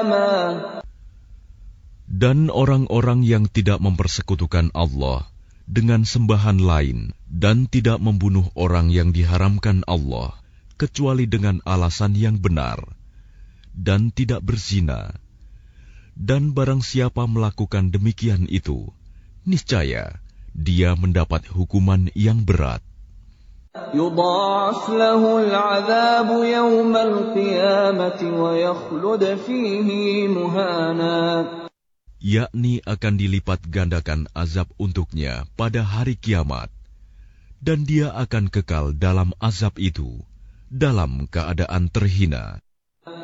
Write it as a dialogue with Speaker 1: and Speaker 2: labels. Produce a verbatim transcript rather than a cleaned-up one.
Speaker 1: Dan orang-orang yang tidak mempersekutukan Allah dengan sembahan lain dan tidak membunuh orang yang diharamkan Allah kecuali dengan alasan yang benar dan tidak berzina, dan barang siapa melakukan demikian itu, niscaya dia mendapat hukuman yang berat.
Speaker 2: يضاعف له العذاب يوم القيامة ويخلد فيه مهانا,
Speaker 1: yakni akan dilipat gandakan azab untuknya pada hari kiamat, dan dia akan kekal dalam azab itu dalam keadaan terhina.